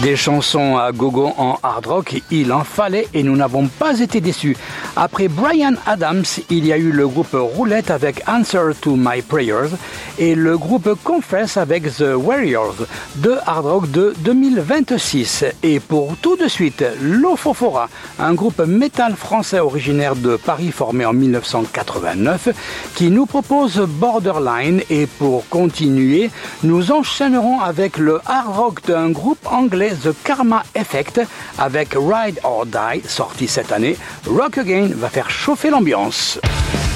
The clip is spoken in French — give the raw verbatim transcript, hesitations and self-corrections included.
Des chansons à gogo en hard rock, il en fallait et nous n'avons pas été déçus. Après Bryan Adams, il y a eu le groupe Roulette avec Answer to My Prayers et le groupe Confess avec The Warriors, deux hard rock de deux mille vingt-six. Et pour tout de suite, Lofofora, un groupe métal français originaire de Paris formé en mille neuf cent quatre-vingt-neuf, qui nous propose Borderline. Et pour continuer, nous enchaînerons avec le hard rock d'un groupe anglais The Karma Effect avec Ride or Die, sorti cette année. Rock Again va faire chauffer l'ambiance.